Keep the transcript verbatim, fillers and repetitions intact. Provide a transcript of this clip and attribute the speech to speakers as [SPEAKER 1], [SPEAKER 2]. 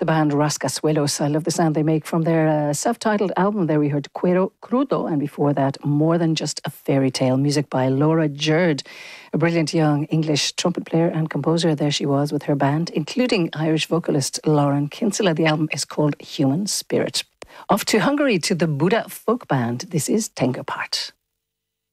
[SPEAKER 1] band Rascasuelos. I love the sound they make from their uh, self-titled album. There we heard Cuero Crudo, and before that, More Than Just a Fairy Tale, music by Laura Jerd, a brilliant young English trumpet player and composer. There she was with her band, including Irish vocalist Lauren Kinsella. The album is called Human Spirit. Off to Hungary to the Buddha Folk Band. This is Tengerpart.